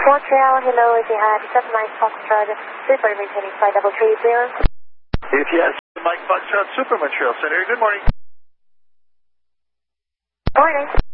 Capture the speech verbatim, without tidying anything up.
Montreal, hello, if you had seven Mike Foxtrot, Super maintaining flight double three zero. If you had Mike Foxtrot, Super Montreal Center, good morning. Morning.